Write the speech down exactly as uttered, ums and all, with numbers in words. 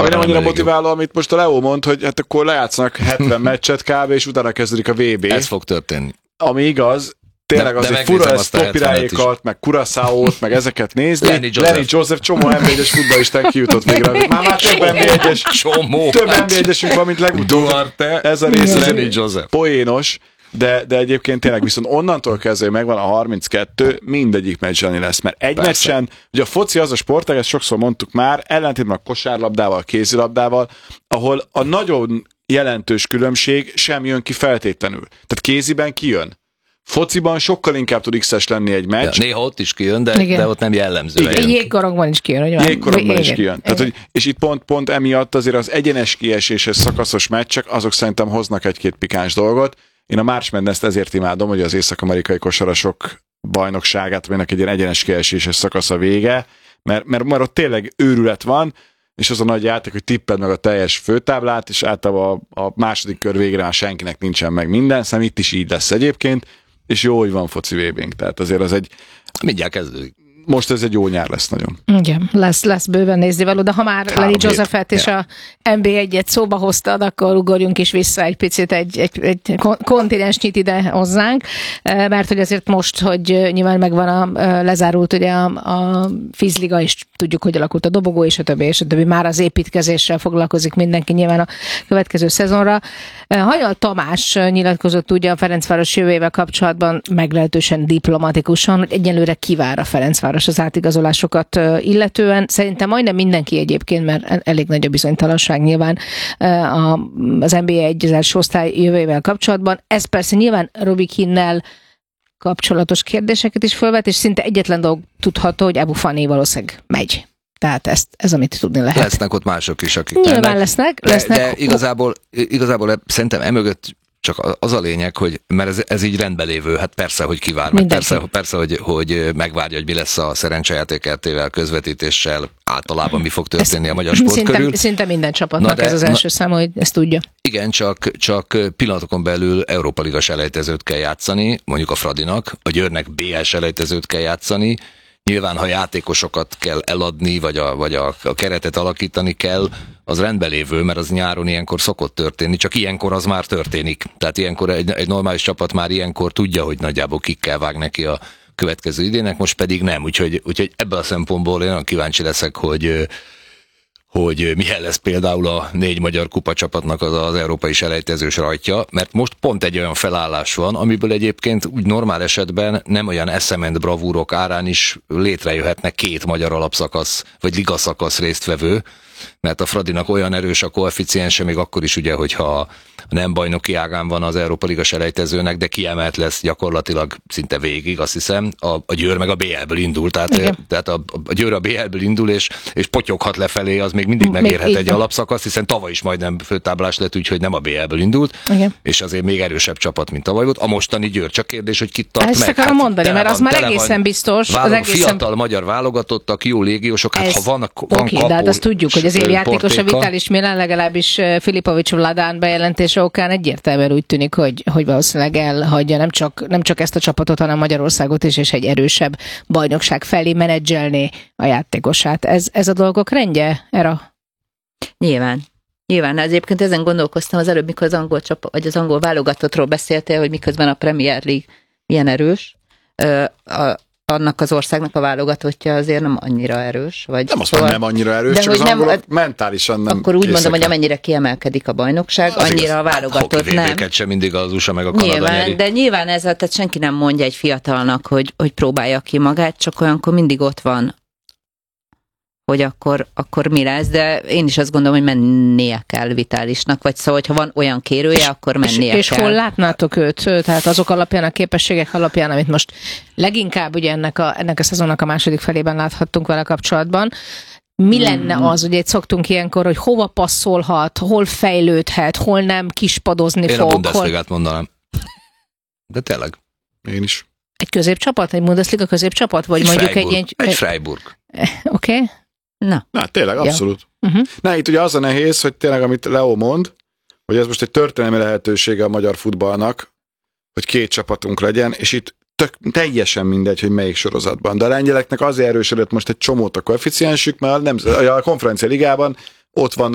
Vagy nem annyira motiváló, amit most a Leo mond, hogy hát akkor lejátszanak hetven meccset kb. És utána kezdődik a vé bé. Ez fog történni. Ami igaz, tényleg de, azért de fura ezt Topiráékat, meg Curaçaót, meg ezeket nézni. Lenny Joseph, Lenny Joseph csomó en bé egyes futballistán kijutott végre. Már, már több en bé egyes, csomó. Több en bé egyesünk van, mint legutóbb. Duarte, ez a rész Lenny Joseph. Poénos, de, de egyébként tényleg viszont onnantól kezdve, hogy megvan a harminckettő, mindegyik meccselni lesz. Mert egy Persze. meccsen, ugye a foci az a sportág, ezt sokszor mondtuk már, ellentétben a kosárlabdával, a kézilabdával, ahol a nagyon jelentős különbség sem jön ki feltétlenül. Tehát kéziben kijön. Fociban sokkal inkább tud X-es lenni egy meccs. Ja, néha ott is kijön, de, de ott nem jellemző. Jégkorongban is kijön. Hogy Jégkorongban is kijön. Tehát, hogy, és itt pont, pont emiatt azért az egyenes kieséses szakaszos meccsek, azok szerintem hoznak egy-két pikáns dolgot. Én a March Madness-t ezért imádom, hogy az észak-amerikai kosarasok bajnokságát, aminek egy ilyen egyenes kieséses szakasz a vége, mert, mert, mert ott tényleg őrület van, és az a nagy játék, hogy tipped meg a teljes főtáblát, és általában a, a második kör végre már senkinek nincsen meg minden, szerintem itt is így lesz egyébként, és jó, hogy van foci vé bénk, tehát azért az egy... Mindjárt kezdődik. Most ez egy jó nyár lesz nagyon. Igen, lesz, lesz bőven néznivaló, de ha már Lenny Josephet és ja. a en bé egyet szóba hoztad, akkor ugorjunk is vissza egy picit, egy, egy, egy kontinensnyit ide hozzánk, mert hogy azért most, hogy nyilván megvan a, lezárult ugye a, a Fizliga, és tudjuk, hogy alakult a dobogó, és a többi, és a többi. Már az építkezéssel foglalkozik mindenki nyilván a következő szezonra. Hajnal Tamás nyilatkozott ugye a Ferencváros jövőjével kapcsolatban meglehetősen diplomatikusan, hogy egyelőre kivár a Ferencváros az átigazolásokat illetően. Szerintem majdnem mindenki egyébként, mert elég nagy a bizonytalanság nyilván az en bé egy az első osztály jövőjével kapcsolatban. Ez persze nyilván Robbie Keane-nel kapcsolatos kérdéseket is fölvet, és szinte egyetlen dolog tudható, hogy Abu Fani valószínűleg megy. Tehát ezt, ez, amit tudni lehet. Lesznek ott mások is, akik nyilván mennek. lesznek. De, lesznek. de igazából, igazából szerintem emögött csak az a lényeg, hogy mert ez, ez így rendben lévő, hát persze, hogy kivár, meg persze, persze hogy, hogy megvárja, hogy mi lesz a szerencsejáték er té vel, közvetítéssel, általában mi fog történni ezt a magyar sport szinte, körül. Szinte minden csapatnak de, ez az első szám, hogy ezt tudja. Igen, csak, csak pillanatokon belül Európa Liga selejtezőt kell játszani, mondjuk a Fradinak, a Győrnek bé el selejtezőt kell játszani, nyilván, ha játékosokat kell eladni, vagy a, vagy a, a keretet alakítani kell, az rendben lévő, mert az nyáron ilyenkor szokott történni, csak ilyenkor az már történik. Tehát ilyenkor egy, egy normális csapat már ilyenkor tudja, hogy nagyjából kikkel vág neki a következő idének, most pedig nem. Úgyhogy, úgyhogy ebből a szempontból én nagyon kíváncsi leszek, hogy hogy milyen lesz például a négy magyar kupacsapatnak az, az európai selejtezős rajtja, mert most pont egy olyan felállás van, amiből egyébként úgy normál esetben nem olyan eszement bravúrok árán is létrejöhetnek két magyar alapszakasz, vagy ligaszakasz résztvevő, mert a Fradinak olyan erős a koeficiense, még akkor is ugye, hogyha nem bajnoki ágán van az Európa Liga selejtezőnek, de kiemelt lesz gyakorlatilag szinte végig, azt hiszem. A, a Győr meg a bé el-ből indul, tehát, tehát a, a Győr a bé el-ből indul, és, és potyoghat lefelé, az még mindig megérhet még egy alapszakasz, hiszen tavaly is majdnem főtáblás lett, úgyhogy nem a bé el-ből indult, igen. És azért még erősebb csapat, mint tavaly volt. A mostani Győr, csak kérdés, hogy kit tart ezt meg. Ezt akarom hát mondani, mert az már egészen van, biztos. Válog, az egészen... Fiatal magyar válogatottak, jó légiósok, hát ez, ha van, van okay, kapó, de hát azt tudjuk, hogy az év játékos a Vitális Milán, legalábbis Filipovics Vladán bejelentése okán egyértelműen úgy tűnik, hogy, hogy valószínűleg elhagyja nem csak, nem csak ezt a csapatot, hanem Magyarországot is, és egy erősebb bajnokság felé menedzselni a játékosát. Ez, ez a dolgok rendje, Era? Nyilván. Nyilván, egyébként ezen gondolkoztam az előbb, mikor az angol, csap, vagy az angol válogatottról beszéltél, hogy miközben a Premier League milyen erős. A, annak az országnak a válogatottja azért nem annyira erős. Vagy nem azt szóval, nem annyira erős, csak az nem, angolok mentálisan nem akkor úgy mondom, hogy amennyire kiemelkedik a bajnokság, az annyira igaz. A válogatott nem. A sem mindig az u es á meg a Kanada nyilván, nyeri. De nyilván ez, tehát senki nem mondja egy fiatalnak, hogy, hogy próbálja ki magát, csak olyankor mindig ott van, hogy akkor, akkor mi lesz, de én is azt gondolom, hogy mennie kell Vitálisnak, vagy szóval, hogyha van olyan kérője, és, akkor mennie és, kell. És hol látnátok őt? Tehát azok alapján, a képességek alapján, amit most leginkább ugye ennek a, ennek a szezonnak a második felében láthattunk vele kapcsolatban, mi lenne az, ugye itt szoktunk ilyenkor, hogy hova passzolhat, hol fejlődhet, hol nem kispadozni én fog. Én a Bundesligát hol... mondanám. De tényleg. Én is. Egy középcsapat? Egy Bundesliga középcsapat? Vagy egy mondjuk Freiburg. egy... Egy, egy Freiburg. Oké. Okay. Na. Na, tényleg, abszolút. Ja. Uh-huh. Na, itt ugye az a nehéz, hogy tényleg, amit Leo mond, hogy ez most egy történelmi lehetősége a magyar futballnak, hogy két csapatunk legyen, és itt tök, teljesen mindegy, hogy melyik sorozatban. De a lengyeleknek azért erősödött most egy csomót a koeficiensük, mert nem, a konferencia ligában ott van